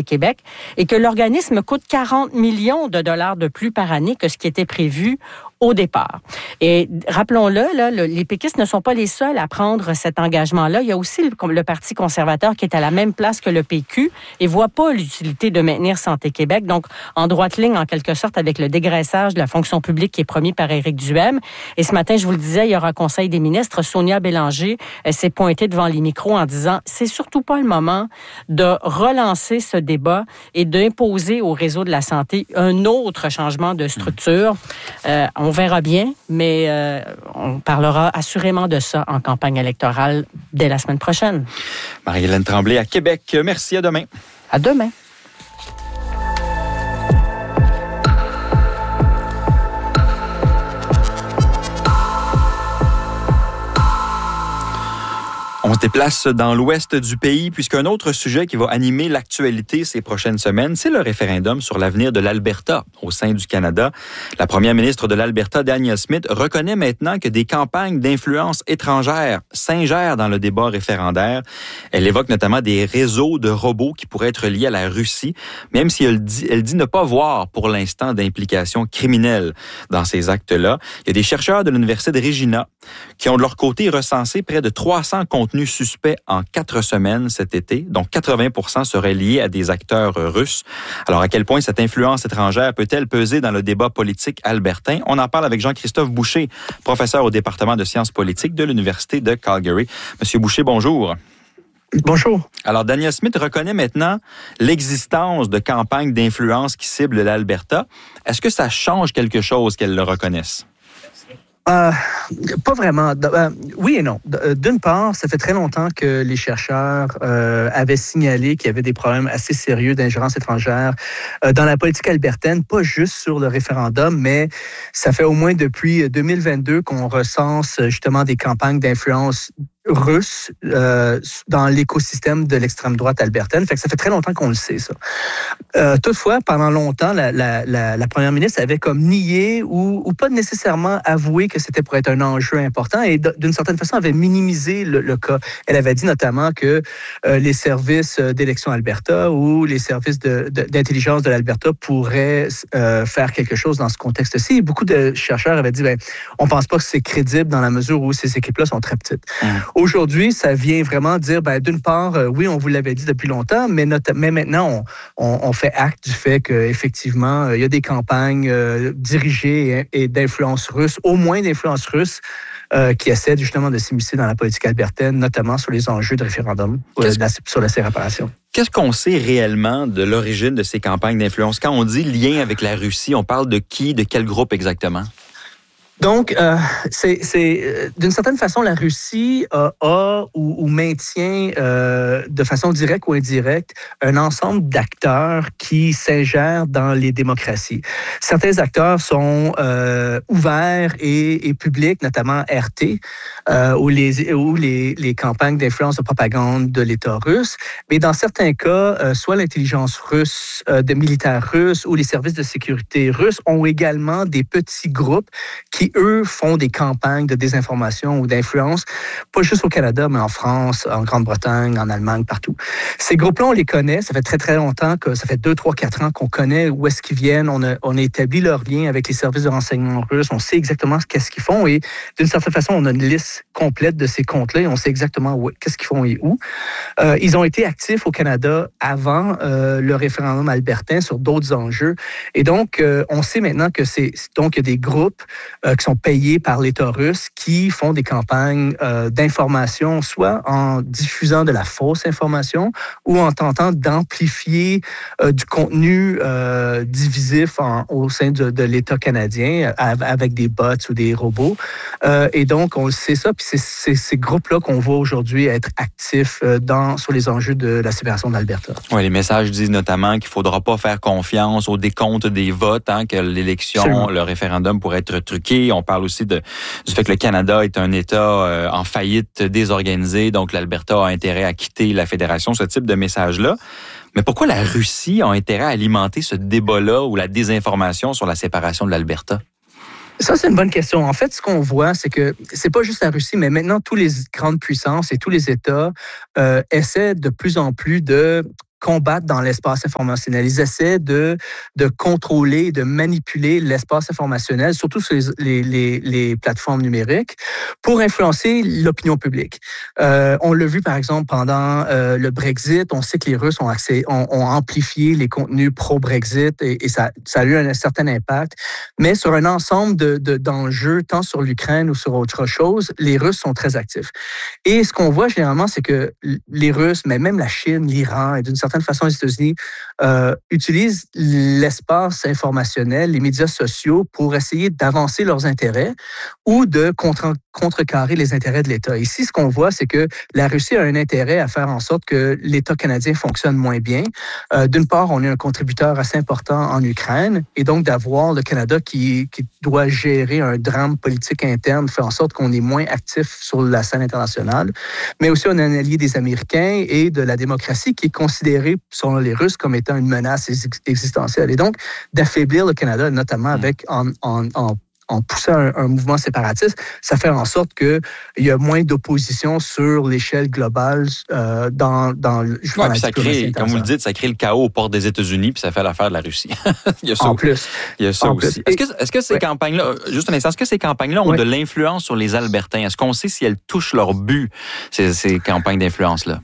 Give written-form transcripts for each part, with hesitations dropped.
Santé Québec et que l'organisme coûte 40 millions de dollars de plus par année que ce qui était prévu au départ. Et rappelons-le, là, les péquistes ne sont pas les seuls à prendre cet engagement-là. Il y a aussi le Parti conservateur qui est à la même place que le PQ et voit pas l'utilité de maintenir Santé Québec. Donc, en droite ligne, en quelque sorte, avec le dégraissage de la fonction publique qui est promis par Éric Duhaime. Et ce matin, je vous le disais, il y aura un Conseil des ministres. Sonia Bélanger s'est pointée devant les micros en disant « C'est surtout pas le moment de relancer ce débat et d'imposer au réseau de la santé un autre changement de structure. On verra bien, mais on parlera assurément de ça en campagne électorale dès la semaine prochaine. Marie-Hélène Tremblay à Québec. Merci, à demain. À demain. On se déplace dans l'ouest du pays puisqu'un autre sujet qui va animer l'actualité ces prochaines semaines, c'est le référendum sur l'avenir de l'Alberta au sein du Canada. La première ministre de l'Alberta, Danielle Smith, reconnaît maintenant que des campagnes d'influence étrangère s'ingèrent dans le débat référendaire. Elle évoque notamment des réseaux de robots qui pourraient être liés à la Russie, même si elle dit ne pas voir pour l'instant d'implication criminelle dans ces actes-là. Il y a des chercheurs de l'Université de Regina qui ont de leur côté recensé près de 300 contenus suspects en 4 semaines cet été, dont 80% seraient liés à des acteurs russes. Alors, à quel point cette influence étrangère peut-elle peser dans le débat politique albertain? On en parle avec Jean-Christophe Boucher, professeur au département de sciences politiques de l'Université de Calgary. Monsieur Boucher, bonjour. Bonjour. Alors, Danielle Smith reconnaît maintenant l'existence de campagnes d'influence qui ciblent l'Alberta. Est-ce que ça change quelque chose qu'elle le reconnaisse? Pas vraiment. Oui et non. D'une part, ça fait très longtemps que les chercheurs avaient signalé qu'il y avait des problèmes assez sérieux d'ingérence étrangère dans la politique albertaine, pas juste sur le référendum, mais ça fait au moins depuis 2022 qu'on recense justement des campagnes d'influence russe dans l'écosystème de l'extrême droite albertaine. Fait que ça fait très longtemps qu'on le sait, ça. Toutefois, pendant longtemps, la première ministre avait comme nié ou pas nécessairement avoué que c'était pour être un enjeu important et d'une certaine façon avait minimisé le cas. Elle avait dit notamment que les services d'élection Alberta ou les services d'intelligence de l'Alberta pourraient faire quelque chose dans ce contexte-ci. Et beaucoup de chercheurs avaient dit, on pense pas que c'est crédible dans la mesure où ces équipes-là sont très petites. Aujourd'hui, ça vient vraiment dire, d'une part, oui, on vous l'avait dit depuis longtemps, mais maintenant, on fait acte du fait qu'effectivement, il y a des campagnes dirigées et d'influence russe, au moins d'influence russe, qui essaient justement de s'immiscer dans la politique albertaine, notamment sur les enjeux de référendum, sur la séparation. Qu'est-ce qu'on sait réellement de l'origine de ces campagnes d'influence? Quand on dit lien avec la Russie, on parle de qui, de quel groupe exactement? Donc, c'est d'une certaine façon, la Russie a ou maintient de façon directe ou indirecte un ensemble d'acteurs qui s'ingèrent dans les démocraties. Certains acteurs sont ouverts et publics, notamment RT, ou les campagnes d'influence de propagande de l'État russe. Mais dans certains cas, soit l'intelligence russe, des militaires russes ou les services de sécurité russes ont également des petits groupes qui, eux, font des campagnes de désinformation ou d'influence, pas juste au Canada, mais en France, en Grande-Bretagne, en Allemagne, partout. Ces groupes-là, on les connaît. Ça fait très, très longtemps, ça fait 2, 3, 4 ans qu'on connaît où est-ce qu'ils viennent. On a établi leur lien avec les services de renseignement russes. On sait exactement qu'est-ce qu'ils font et d'une certaine façon, on a une liste complète de ces comptes-là et on sait exactement qu'est-ce qu'ils font et où. Ils ont été actifs au Canada avant le référendum albertain sur d'autres enjeux. Et donc, on sait maintenant que il y a des groupes qui sont payés par l'État russe qui font des campagnes d'information, soit en diffusant de la fausse information ou en tentant d'amplifier du contenu divisif au sein de l'État canadien avec des bots ou des robots. Et donc, on sait ça, puis c'est ces groupes-là qu'on voit aujourd'hui être actifs sur les enjeux de la séparation de l'Alberta. Oui, les messages disent notamment qu'il ne faudra pas faire confiance au décompte des votes, que l'élection, Absolument. Le référendum pourrait être truqué. On parle aussi du fait que le Canada est un État en faillite, désorganisé, donc l'Alberta a intérêt à quitter la fédération, ce type de message-là. Mais pourquoi la Russie a intérêt à alimenter ce débat-là ou la désinformation sur la séparation de l'Alberta? Ça, c'est une bonne question. En fait, ce qu'on voit, c'est que c'est pas juste la Russie, mais maintenant, toutes les grandes puissances et tous les États essaient de plus en plus de combattent dans l'espace informationnel. Ils essaient de contrôler, de manipuler l'espace informationnel, surtout sur les plateformes numériques, pour influencer l'opinion publique. On l'a vu, par exemple, pendant le Brexit. On sait que les Russes ont amplifié les contenus pro-Brexit et ça a eu un certain impact. Mais sur un ensemble d'enjeux, tant sur l'Ukraine ou sur autre chose, les Russes sont très actifs. Et ce qu'on voit généralement, c'est que les Russes, mais même la Chine, l'Iran et d'une certaine façon les États-Unis, utilisent l'espace informationnel, les médias sociaux pour essayer d'avancer leurs intérêts ou de contrecarrer les intérêts de l'État. Ici, ce qu'on voit, c'est que la Russie a un intérêt à faire en sorte que l'État canadien fonctionne moins bien. D'une part, on est un contributeur assez important en Ukraine et donc d'avoir le Canada qui doit gérer un drame politique interne fait en sorte qu'on est moins actif sur la scène internationale. Mais aussi, on est un allié des Américains et de la démocratie qui est considéré, selon les Russes, comme étant une menace existentielle. Et donc, d'affaiblir le Canada, notamment avec en poussant un mouvement séparatiste, ça fait en sorte qu'il y a moins d'opposition sur l'échelle globale dans le puis ça crée, comme vous le dites, ça crée le chaos aux portes des États-Unis, puis ça fait l'affaire de la Russie. Il y a ça, en plus. Il y a ça aussi. Est-ce que ces campagnes-là, juste un instant, est-ce que ces campagnes-là ont de l'influence sur les Albertains? Est-ce qu'on sait si elles touchent leur but, ces campagnes d'influence-là?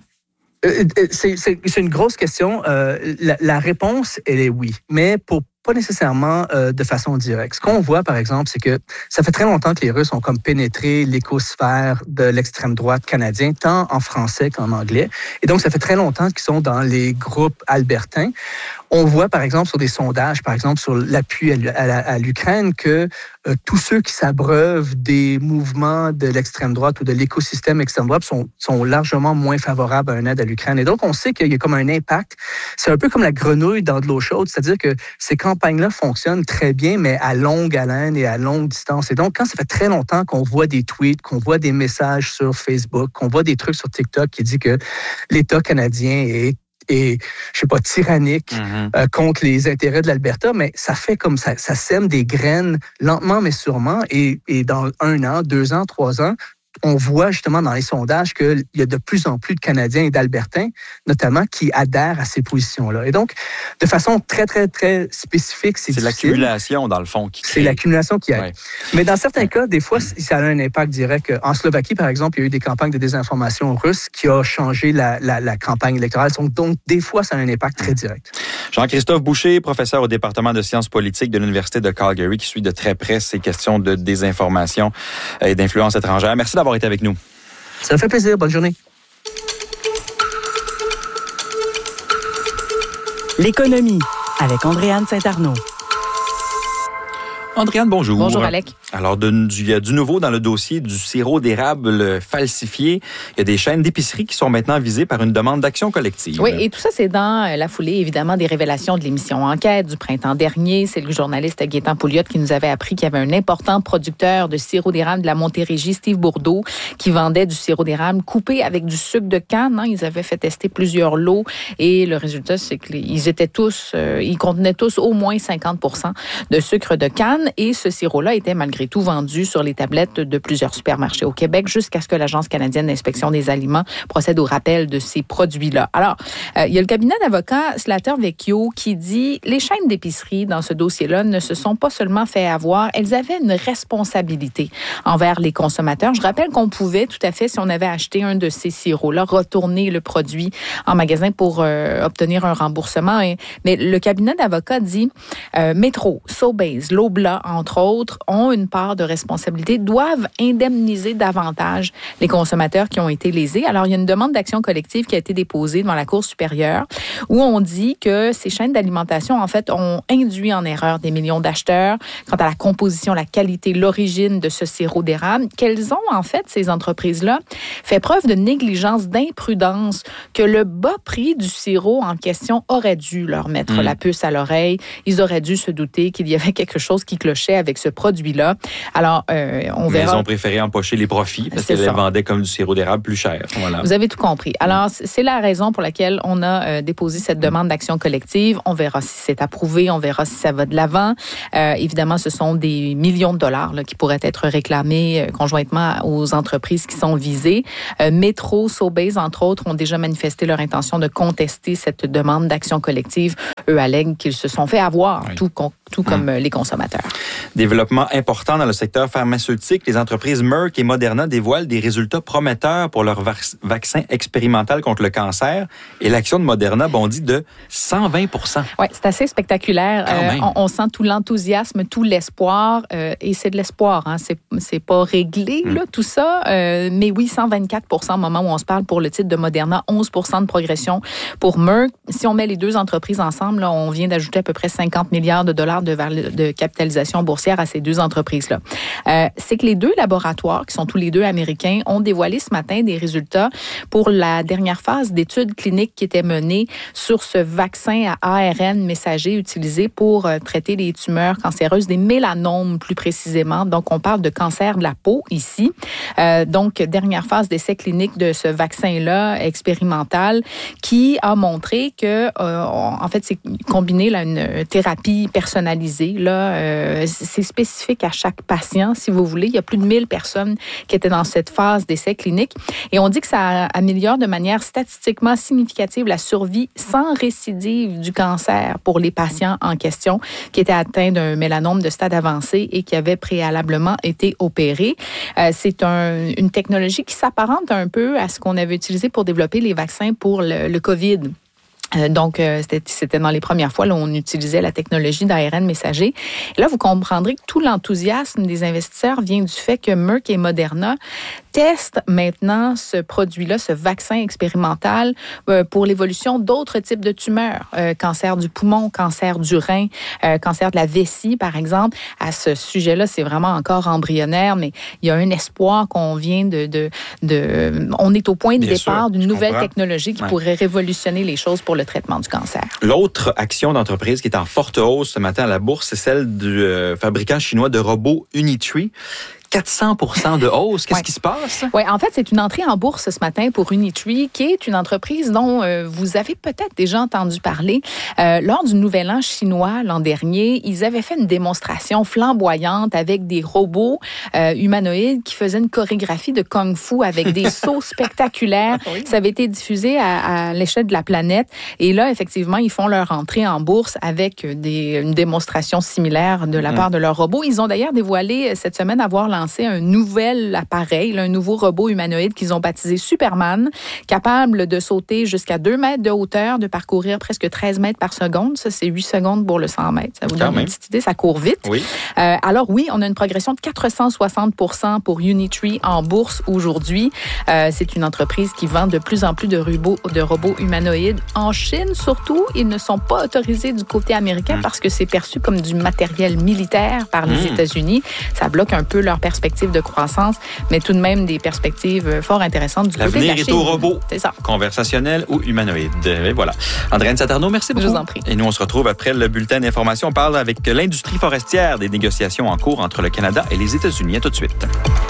C'est une grosse question. La réponse, elle est oui, mais pas nécessairement de façon directe. Ce qu'on voit, par exemple, c'est que ça fait très longtemps que les Russes ont comme pénétré l'écosphère de l'extrême droite canadien, tant en français qu'en anglais. Et donc, ça fait très longtemps qu'ils sont dans les groupes albertains. On voit, par exemple, sur des sondages, par exemple, sur l'appui à l'Ukraine, que tous ceux qui s'abreuvent des mouvements de l'extrême droite ou de l'écosystème extrême droite sont largement moins favorables à une aide à l'Ukraine. Et donc, on sait qu'il y a comme un impact. C'est un peu comme la grenouille dans de l'eau chaude, c'est-à-dire que ces campagnes-là fonctionnent très bien, mais à longue haleine et à longue distance. Et donc, quand ça fait très longtemps qu'on voit des tweets, qu'on voit des messages sur Facebook, qu'on voit des trucs sur TikTok qui disent que l'État canadien est tyrannique contre les intérêts de l'Alberta, mais ça fait comme ça sème des graines lentement mais sûrement, et dans 1 an, 2 ans, 3 ans, on voit justement dans les sondages qu'il y a de plus en plus de Canadiens et d'Albertains, notamment, qui adhèrent à ces positions-là. Et donc, de façon très, très, très spécifique, c'est difficile. L'accumulation, dans le fond, qui crée. C'est l'accumulation qui aide. Ouais. Mais dans certains cas, des fois, ça a un impact direct. En Slovaquie, par exemple, il y a eu des campagnes de désinformation russes qui ont changé la campagne électorale. Donc, des fois, ça a un impact très direct. Jean-Christophe Boucher, professeur au département de sciences politiques de l'Université de Calgary, qui suit de très près ces questions de désinformation et d'influence étrangère. Merci d'avoir été avec nous. Ça fait plaisir. Bonne journée. L'économie avec Andréane Saint-Arnaud. Andréane, bonjour. Bonjour, Alec. Alors, il y a du nouveau dans le dossier du sirop d'érable falsifié. Il y a des chaînes d'épicerie qui sont maintenant visées par une demande d'action collective. Oui, et tout ça, c'est dans la foulée, évidemment, des révélations de l'émission Enquête du printemps dernier. C'est le journaliste Gaétan Pouliot qui nous avait appris qu'il y avait un important producteur de sirop d'érable de la Montérégie, Steve Bourdeau, qui vendait du sirop d'érable coupé avec du sucre de canne. Ils avaient fait tester plusieurs lots et le résultat, c'est qu'ils étaient tous, ils contenaient tous au moins 50% de sucre de canne, et ce sirop-là était malgré tout vendu sur les tablettes de plusieurs supermarchés au Québec jusqu'à ce que l'Agence canadienne d'inspection des aliments procède au rappel de ces produits-là. Alors, il y a le cabinet d'avocats Slater Vecchio qui dit les chaînes d'épicerie dans ce dossier-là ne se sont pas seulement fait avoir, elles avaient une responsabilité envers les consommateurs. Je rappelle qu'on pouvait tout à fait, si on avait acheté un de ces sirops-là, retourner le produit en magasin pour obtenir un remboursement. Mais le cabinet d'avocats dit Métro, Sobeys, Loblaw, entre autres, ont une part de responsabilité, doivent indemniser davantage les consommateurs qui ont été lésés. Alors, il y a une demande d'action collective qui a été déposée devant la Cour supérieure où on dit que ces chaînes d'alimentation, en fait, ont induit en erreur des millions d'acheteurs quant à la composition, la qualité, l'origine de ce sirop d'érable, qu'elles ont, en fait, ces entreprises-là, fait preuve de négligence, d'imprudence, que le bas prix du sirop en question aurait dû leur mettre la puce à l'oreille. Ils auraient dû se douter qu'il y avait quelque chose qui clochait avec ce produit-là. Alors, on verra. Mais ils ont préféré empocher les profits parce qu'ils les vendaient comme du sirop d'érable plus cher. Voilà. Vous avez tout compris. Alors, c'est la raison pour laquelle on a déposé cette demande d'action collective. On verra si c'est approuvé, on verra si ça va de l'avant. Évidemment, ce sont des millions de dollars là, qui pourraient être réclamés conjointement aux entreprises qui sont visées. Metro, Sobeys, entre autres, ont déjà manifesté leur intention de contester cette demande d'action collective. Eux allèguent qu'ils se sont fait avoir, tout comme les consommateurs. Développement important dans le secteur pharmaceutique. Les entreprises Merck et Moderna dévoilent des résultats prometteurs pour leur vaccin expérimental contre le cancer. Et l'action de Moderna bondit de 120 %. Oui, c'est assez spectaculaire. On sent tout l'enthousiasme, tout l'espoir. Et c'est de l'espoir. Hein. C'est pas réglé, là, tout ça. Mais oui, 124 % au moment où on se parle pour le titre de Moderna, 11 % de progression pour Merck. Si on met les deux entreprises ensemble, là, on vient d'ajouter à peu près 50 milliards de dollars de capitalisation boursière à ces deux entreprises-là. C'est que les deux laboratoires, qui sont tous les deux américains, ont dévoilé ce matin des résultats pour la dernière phase d'études cliniques qui étaient menées sur ce vaccin à ARN messager utilisé pour traiter les tumeurs cancéreuses, des mélanomes plus précisément. Donc, on parle de cancer de la peau ici. Donc, dernière phase d'essai clinique de ce vaccin-là expérimental qui a montré que, en fait, c'est combiné là, une thérapie personnalisée. Là, c'est spécifique à chaque patient, si vous voulez. Il y a plus de 1000 personnes qui étaient dans cette phase d'essai clinique. Et on dit que ça améliore de manière statistiquement significative la survie sans récidive du cancer pour les patients en question qui étaient atteints d'un mélanome de stade avancé et qui avaient préalablement été opérés. C'est une technologie qui s'apparente un peu à ce qu'on avait utilisé pour développer les vaccins pour le COVID. Donc, c'était dans les premières fois où on utilisait la technologie d'ARN messager. Et là, vous comprendrez que tout l'enthousiasme des investisseurs vient du fait que Merck et Moderna testent maintenant ce produit-là, ce vaccin expérimental pour l'évolution d'autres types de tumeurs. Cancer du poumon, cancer du rein, cancer de la vessie, par exemple. À ce sujet-là, c'est vraiment encore embryonnaire, mais il y a un espoir qu'on vient on est au point de départ d'une nouvelle technologie qui pourrait révolutionner les choses pour le traitement du cancer. L'autre action d'entreprise qui est en forte hausse ce matin à la bourse, c'est celle du fabricant chinois de robots Unitree. 400 % de hausse. Qu'est-ce qui se passe? Oui, en fait, c'est une entrée en bourse ce matin pour Unitree, qui est une entreprise dont vous avez peut-être déjà entendu parler. Lors du Nouvel An chinois l'an dernier, ils avaient fait une démonstration flamboyante avec des robots humanoïdes qui faisaient une chorégraphie de kung-fu avec des sauts spectaculaires. Oui. Ça avait été diffusé à l'échelle de la planète. Et là, effectivement, ils font leur entrée en bourse avec une démonstration similaire de la part de leurs robots. Ils ont d'ailleurs dévoilé cette semaine avoir lancé un nouvel appareil, un nouveau robot humanoïde qu'ils ont baptisé Superman, capable de sauter jusqu'à 2 mètres de hauteur, de parcourir presque 13 mètres par seconde. Ça, c'est 8 secondes pour le 100 mètres. Ça vous donne une petite idée, ça court vite. Oui. Alors oui, on a une progression de 460 % pour Unitree en bourse aujourd'hui. C'est une entreprise qui vend de plus en plus de robots humanoïdes. En Chine, surtout, ils ne sont pas autorisés du côté américain parce que c'est perçu comme du matériel militaire par les États-Unis. Ça bloque un peu leur perspective de croissance, mais tout de même des perspectives fort intéressantes du côté de la Chine. L'avenir est au robot. C'est ça. Conversationnel ou humanoïde. Et voilà. Andréane Saint-Arnaud, merci beaucoup. Je vous en prie. Et nous, on se retrouve après le bulletin d'information. On parle avec l'industrie forestière des négociations en cours entre le Canada et les États-Unis. À tout de suite.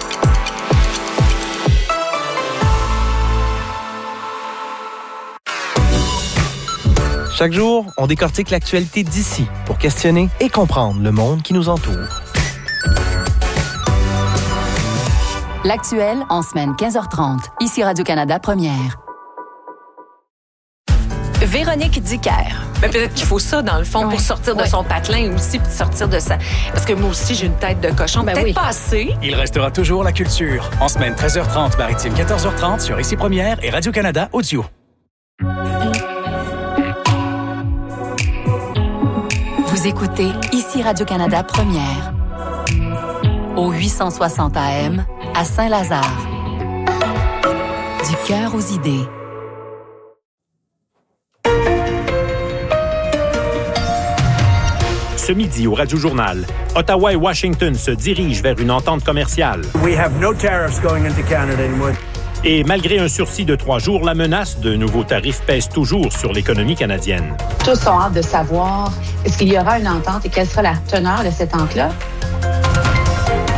Chaque jour, on décortique l'actualité d'ici pour questionner et comprendre le monde qui nous entoure. L'actuel en semaine 15h30. Ici Radio-Canada Première. Véronique Dicker. Ben, peut-être qu'il faut ça, dans le fond, pour sortir de son patelin aussi, puis sortir de ça. Parce que moi aussi, j'ai une tête de cochon. Peut-être pas assez. Il restera toujours la culture. En semaine 13h30, maritime 14h30 sur Ici Première et Radio-Canada Audio. Vous écoutez Ici Radio-Canada Première. Au 860 AM, à Saint-Lazare. Du cœur aux idées. Ce midi au Radio-Journal, Ottawa et Washington se dirigent vers une entente commerciale. We have no tariffs going into Canada anymore. Et malgré un sursis de 3 jours, la menace de nouveaux tarifs pèse toujours sur l'économie canadienne. Tous ont hâte de savoir est-ce qu'il y aura une entente et quelle sera la teneur de cette entente-là.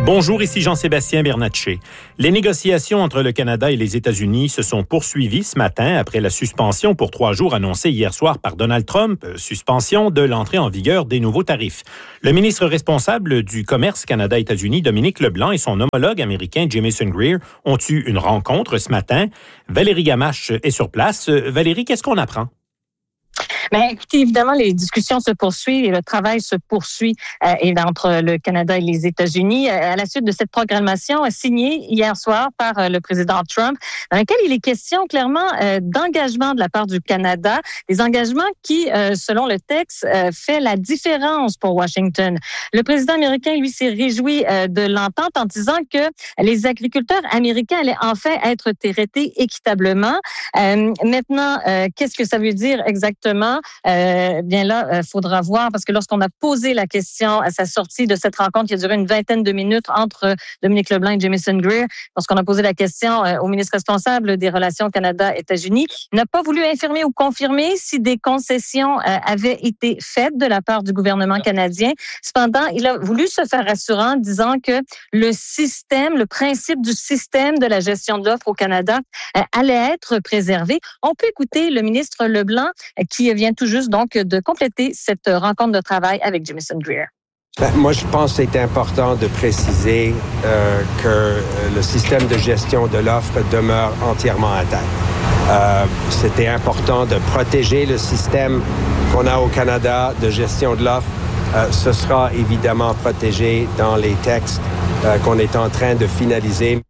Bonjour, ici Jean-Sébastien Bernatchez. Les négociations entre le Canada et les États-Unis se sont poursuivies ce matin après la suspension pour 3 jours annoncée hier soir par Donald Trump, suspension de l'entrée en vigueur des nouveaux tarifs. Le ministre responsable du commerce Canada-États-Unis, Dominique Leblanc, et son homologue américain, Jamieson Greer, ont eu une rencontre ce matin. Valérie Gamache est sur place. Valérie, qu'est-ce qu'on apprend? Bien, écoutez, évidemment, les discussions se poursuivent et le travail se poursuit entre le Canada et les États-Unis à la suite de cette programmation signée hier soir par le président Trump, dans laquelle il est question clairement d'engagement de la part du Canada, des engagements qui, selon le texte, fait la différence pour Washington. Le président américain, lui, s'est réjoui de l'entente en disant que les agriculteurs américains allaient enfin être traités équitablement. Maintenant, qu'est-ce que ça veut dire exactement? Bien là, faudra voir, parce que lorsqu'on a posé la question à sa sortie de cette rencontre qui a duré une vingtaine de minutes entre Dominique Leblanc et Jamieson Greer, lorsqu'on a posé la question au ministre responsable des relations Canada-États-Unis, il n'a pas voulu infirmer ou confirmer si des concessions avaient été faites de la part du gouvernement canadien. Cependant, il a voulu se faire rassurant, disant que le système, le principe du système de la gestion de l'offre au Canada allait être préservé. On peut écouter le ministre Leblanc qui vient tout juste donc de compléter cette rencontre de travail avec Jamieson Greer. Moi, je pense que c'est important de préciser que le système de gestion de l'offre demeure entièrement intact. C'était important de protéger le système qu'on a au Canada de gestion de l'offre. Ce sera évidemment protégé dans les textes qu'on est en train de finaliser.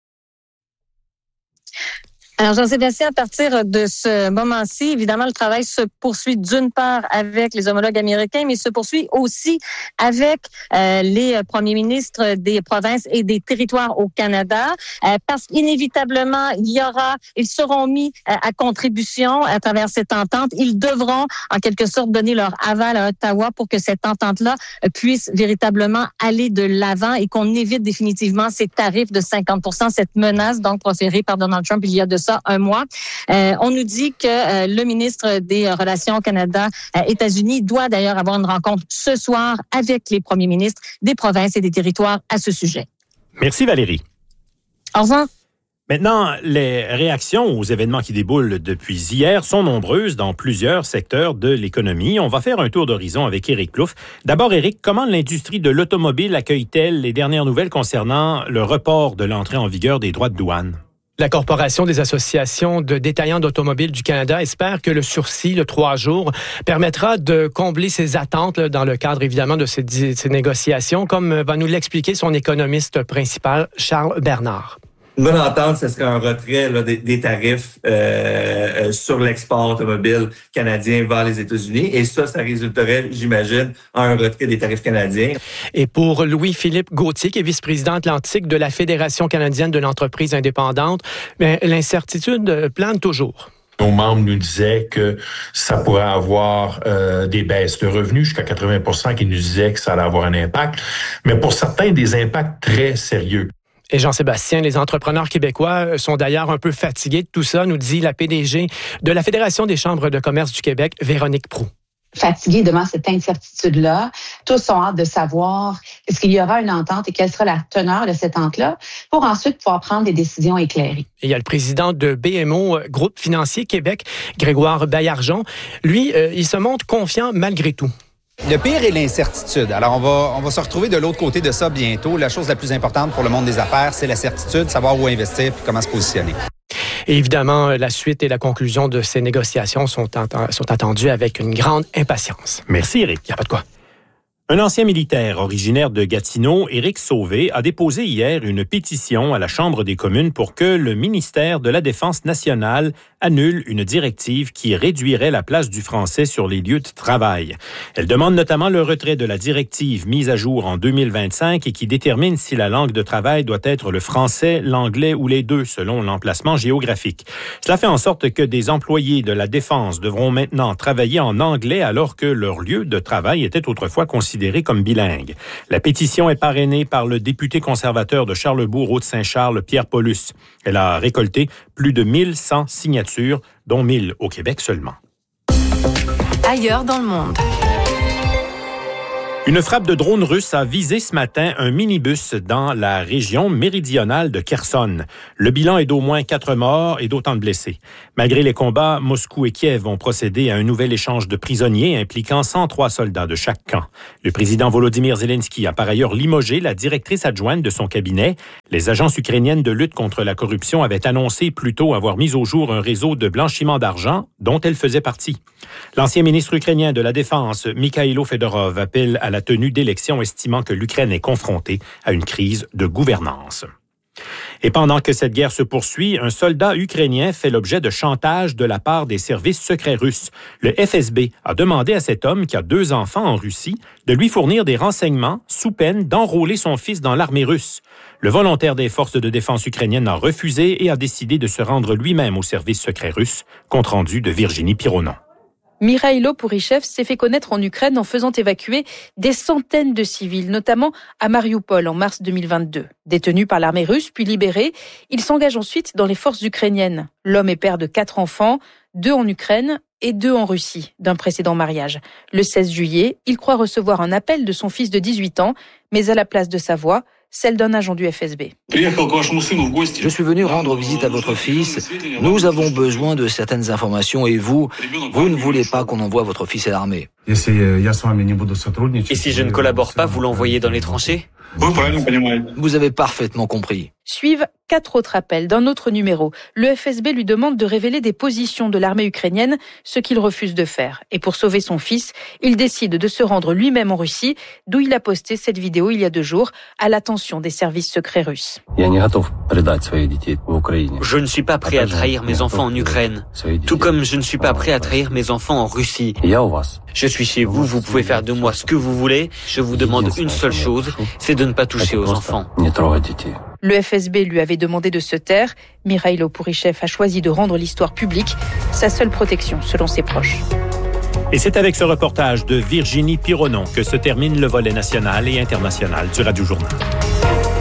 Alors, Jean-Sébastien, à partir de ce moment-ci, évidemment, le travail se poursuit d'une part avec les homologues américains, mais se poursuit aussi avec les premiers ministres des provinces et des territoires au Canada, parce qu'inévitablement, ils seront mis à contribution à travers cette entente. Ils devront, en quelque sorte, donner leur aval à Ottawa pour que cette entente-là puisse véritablement aller de l'avant et qu'on évite définitivement ces tarifs de 50%, cette menace donc proférée par Donald Trump il y a de ça un mois. On nous dit que le ministre des Relations Canada-États-Unis doit d'ailleurs avoir une rencontre ce soir avec les premiers ministres des provinces et des territoires à ce sujet. Merci Valérie. Au revoir. Maintenant, les réactions aux événements qui déboulent depuis hier sont nombreuses dans plusieurs secteurs de l'économie. On va faire un tour d'horizon avec Éric Plouffe. D'abord, Éric, comment l'industrie de l'automobile accueille-t-elle les dernières nouvelles concernant le report de l'entrée en vigueur des droits de douane? La Corporation des associations de détaillants d'automobiles du Canada espère que le sursis, le 3 jours, permettra de combler ses attentes dans le cadre, évidemment, de ces négociations, comme va nous l'expliquer son économiste principal, Charles Bernard. Une bonne entente, ce serait un retrait là, des tarifs sur l'export automobile canadien vers les États-Unis. Et ça résulterait, j'imagine, en un retrait des tarifs canadiens. Et pour Louis-Philippe Gauthier, qui est vice-président atlantique de la Fédération canadienne de l'entreprise indépendante, l'incertitude plane toujours. Nos membres nous disaient que ça pourrait avoir des baisses de revenus, jusqu'à 80% qui nous disaient que ça allait avoir un impact, mais pour certains, des impacts très sérieux. Et Jean-Sébastien, les entrepreneurs québécois sont d'ailleurs un peu fatigués de tout ça, nous dit la PDG de la Fédération des chambres de commerce du Québec, Véronique Proulx. Fatigués devant cette incertitude-là. Tous ont hâte de savoir est-ce qu'il y aura une entente et quelle sera la teneur de cette entente-là pour ensuite pouvoir prendre des décisions éclairées. Et il y a le président de BMO, Groupe financier Québec, Grégoire Baillargeon. Lui, il se montre confiant malgré tout. Le pire est l'incertitude. Alors, on va se retrouver de l'autre côté de ça bientôt. La chose la plus importante pour le monde des affaires, c'est la certitude, savoir où investir et comment se positionner. Et évidemment, la suite et la conclusion de ces négociations sont attendues avec une grande impatience. Merci, Éric. Il n'y a pas de quoi. Un ancien militaire originaire de Gatineau, Éric Sauvé, a déposé hier une pétition à la Chambre des communes pour que le ministère de la Défense nationale annule une directive qui réduirait la place du français sur les lieux de travail. Elle demande notamment le retrait de la directive mise à jour en 2025 et qui détermine si la langue de travail doit être le français, l'anglais ou les deux, selon l'emplacement géographique. Cela fait en sorte que des employés de la Défense devront maintenant travailler en anglais alors que leur lieu de travail était autrefois considéré comme bilingue. La pétition est parrainée par le député conservateur de Charlesbourg-Haute-Saint-Charles, Pierre Paulus. Elle a récolté plus de 1100 signatures, dont 1000 au Québec seulement. Ailleurs dans le monde. Une frappe de drone russe a visé ce matin un minibus dans la région méridionale de Kherson. Le bilan est d'au moins 4 morts et d'autant de blessés. Malgré les combats, Moscou et Kiev ont procédé à un nouvel échange de prisonniers impliquant 103 soldats de chaque camp. Le président Volodymyr Zelensky a par ailleurs limogé la directrice adjointe de son cabinet. Les agences ukrainiennes de lutte contre la corruption avaient annoncé plus tôt avoir mis au jour un réseau de blanchiment d'argent dont elle faisait partie. L'ancien ministre ukrainien de la Défense, Mikhailo Fedorov, appelle à la tenue d'élections estimant que l'Ukraine est confrontée à une crise de gouvernance. Et pendant que cette guerre se poursuit, un soldat ukrainien fait l'objet de chantage de la part des services secrets russes. Le FSB a demandé à cet homme qui a 2 enfants en Russie de lui fournir des renseignements sous peine d'enrôler son fils dans l'armée russe. Le volontaire des forces de défense ukrainiennes a refusé et a décidé de se rendre lui-même au service secret russe. Compte rendu de Virginie Pironon. Mikhailo Pourychev s'est fait connaître en Ukraine en faisant évacuer des centaines de civils, notamment à Mariupol en mars 2022. Détenu par l'armée russe puis libéré, il s'engage ensuite dans les forces ukrainiennes. L'homme est père de 4 enfants, 2 en Ukraine et 2 en Russie, d'un précédent mariage. Le 16 juillet, il croit recevoir un appel de son fils de 18 ans, mais à la place de sa voix, celle d'un agent du FSB. Je suis venu rendre visite à votre fils. Nous avons besoin de certaines informations et vous ne voulez pas qu'on envoie votre fils à l'armée. Et si je ne collabore pas, vous l'envoyez dans les tranchées ? Vous avez parfaitement compris. Suivent 4 autres appels d'un autre numéro. Le FSB lui demande de révéler des positions de l'armée ukrainienne, ce qu'il refuse de faire. Et pour sauver son fils, il décide de se rendre lui-même en Russie, d'où il a posté cette vidéo il y a 2 jours, à l'attention des services secrets russes. Je ne suis pas prêt à trahir mes enfants en Ukraine, tout comme je ne suis pas prêt à trahir mes enfants en Russie. Je suis chez vous, vous pouvez faire de moi ce que vous voulez. Je vous demande une seule chose, c'est de ne pas toucher aux enfants. Le FSB lui avait demandé de se taire. Mikhailo Pourychev a choisi de rendre l'histoire publique, sa seule protection selon ses proches. Et c'est avec ce reportage de Virginie Pironon que se termine le volet national et international du Radio Journal.